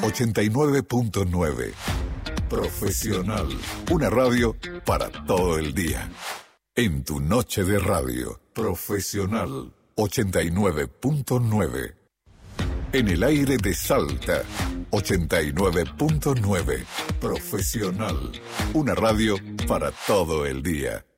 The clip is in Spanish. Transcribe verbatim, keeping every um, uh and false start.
ochenta y nueve punto nueve. Profesional. Una radio para todo el día. En tu noche de radio. Profesional. ochenta y nueve punto nueve. En el aire de Salta. ochenta y nueve punto nueve. Profesional. Una radio para todo el día.